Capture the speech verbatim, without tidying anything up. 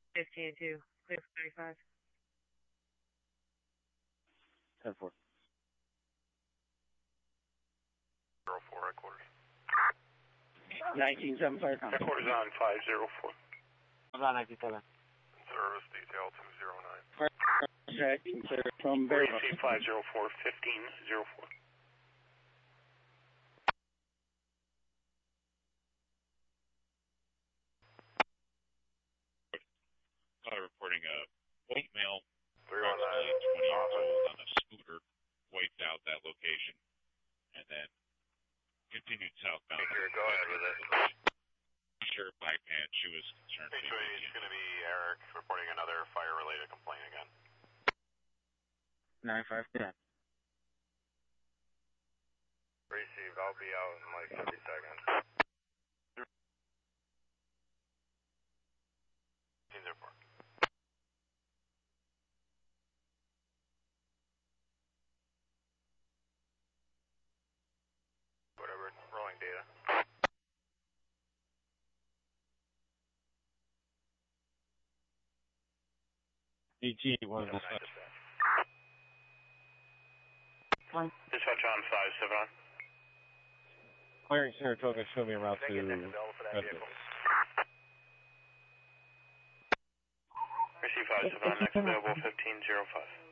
fifteen two, clear for thirty-five. ten four. zero four, headquarters. nineteen seven, fire contact. Headquarters on five zero four. I'm on nineteen seven. Service detail two zero nine. Tracking, sir, from Barry. five zero four, fifteen zero four. Uh, reporting a white male, three one nine. approximately twenty years old, on a scooter, wiped out that location, and then continued southbound. Here, go ahead with it. Shirt, black pants. She was concerned. H O A is going to be Eric reporting another fire-related complaint again. nine five ten. Receive. I'll be out in like thirty seconds. zero four. Whatever. Rolling data. E G one Dispatch on five seven on. Clearing Saratoga, show me around to Receive five seven on, next available fifteen zero five.